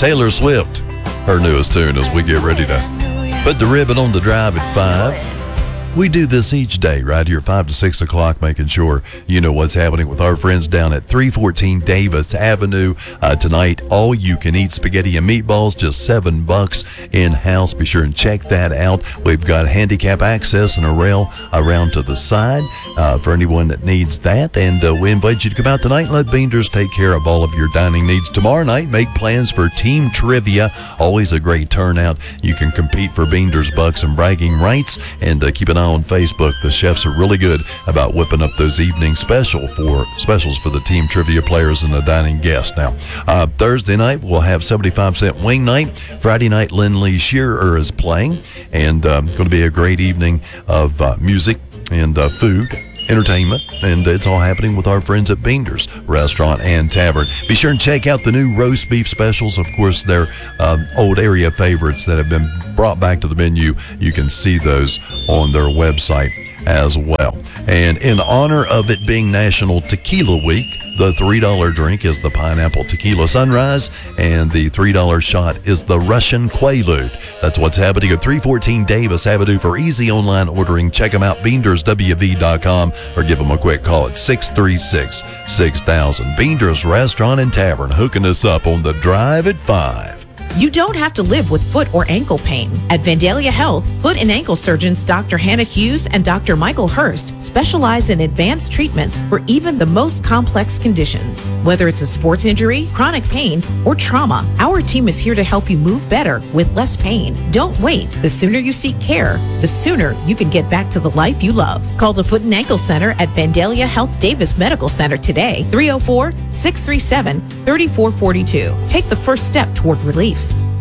Taylor Swift, her newest tune, as we get ready to put the ribbon on the drive at 5. We do this each day right here, 5 to 6 o'clock, making sure you know what's happening with our friends down at 314 Davis Avenue. Tonight, all-you-can-eat spaghetti and meatballs, just $7 in-house. Be sure and check that out. We've got handicap access and a rail around to the side for anyone that needs that. And we invite you to come out tonight and let Beander's take care of all of your dining needs. Tomorrow night, make plans for team trivia. Always a great turnout. You can compete for Beander's bucks and bragging rights. And keep an eye on Facebook. The chefs are really good about whipping up those evening specials for the team trivia players and the dining guests. Now, Thursday night, we'll have 75-cent wing night. Friday night, Lindley Shearer is playing. And going to be a great evening of music and food, entertainment, and it's all happening with our friends at Beander's Restaurant and Tavern. Be sure and check out the new roast beef specials. Of course, they're old area favorites that have been brought back to the menu. You can see those on their website as well. And in honor of it being National Tequila Week, the $3 drink is the Pineapple Tequila Sunrise, and the $3 shot is the Russian Quaalude. That's what's happening at 314 Davis Avenue. For easy online ordering, check them out, BeandersWV.com, or give them a quick call at 636-6000. Beander's Restaurant and Tavern, hooking us up on the drive at 5. You don't have to live with foot or ankle pain. At Vandalia Health, foot and ankle surgeons Dr. Hannah Hughes and Dr. Michael Hurst specialize in advanced treatments for even the most complex conditions. Whether it's a sports injury, chronic pain, or trauma, our team is here to help you move better with less pain. Don't wait. The sooner you seek care, the sooner you can get back to the life you love. Call the Foot and Ankle Center at Vandalia Health Davis Medical Center today, 304-637-3442. Take the first step toward relief.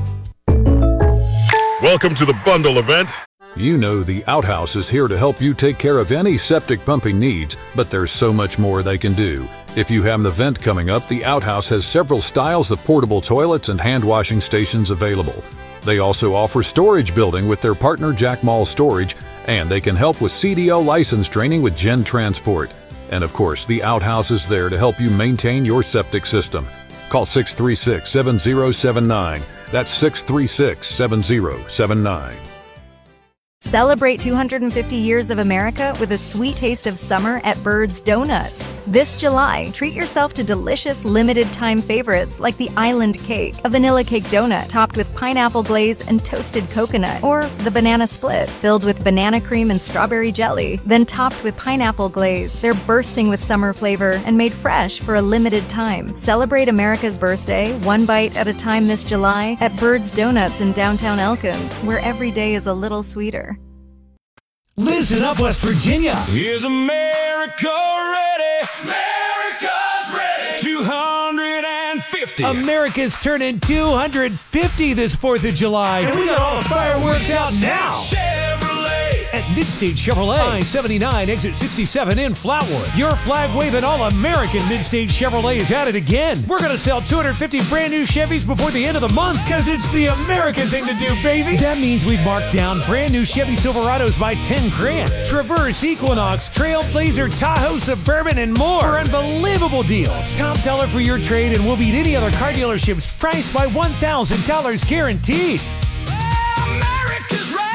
Welcome to the bundle event. You know the Outhouse is here to help you take care of any septic pumping needs, but there's so much more they can do. If you have an event coming up, the Outhouse has several styles of portable toilets and hand washing stations available. They also offer storage building with their partner Jack Mall Storage, and they can help with CDL license training with Gen Transport. And of course, the Outhouse is there to help you maintain your septic system. Call 636-7079. That's 636-7079. Celebrate 250 years of America with a sweet taste of summer at Bird's Donuts. This July, treat yourself to delicious limited-time favorites like the Island Cake, a vanilla cake donut topped with pineapple glaze and toasted coconut, or the Banana Split, filled with banana cream and strawberry jelly, then topped with pineapple glaze. They're bursting with summer flavor and made fresh for a limited time. Celebrate America's birthday, one bite at a time this July at Bird's Donuts in downtown Elkins, where every day is a little sweeter. Listen up, West Virginia. Is America ready? America's ready. 250. America's turning 250 this 4th of July. And we got all the fireworks out now. Chevrolet. At Midstate Chevrolet, I-79, exit 67 in Flatwood. Your flag-waving all-American Midstate Chevrolet is at it again. We're going to sell 250 brand-new Chevys before the end of the month because it's the American thing to do, baby. That means we've marked down brand-new Chevy Silverados by $10,000. Traverse, Equinox, Trailblazer, Tahoe, Suburban, and more for unbelievable deals. Top dollar for your trade, and we'll beat any other car dealerships priced by $1,000 guaranteed. America's ready.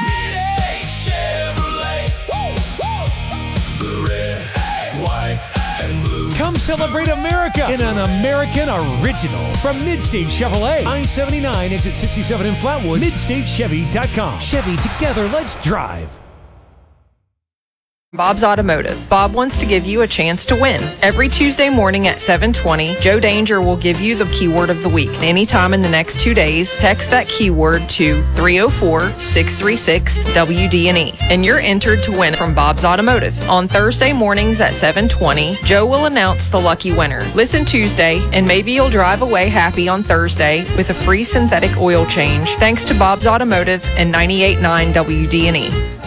Come celebrate America in an American original from Midstate Chevrolet. I-79, exit 67 in Flatwood. MidstateChevy.com. Chevy, together, let's drive. Bob's Automotive. Bob wants to give you a chance to win. Every Tuesday morning at 7:20, Joe Danger will give you the keyword of the week. Anytime in the next 2 days, text that keyword to 304-636-WD&E, and you're entered to win from Bob's Automotive. On Thursday mornings at 7:20, Joe will announce the lucky winner. Listen Tuesday, and maybe you'll drive away happy on Thursday with a free synthetic oil change, thanks to Bob's Automotive and 98.9 WD&E.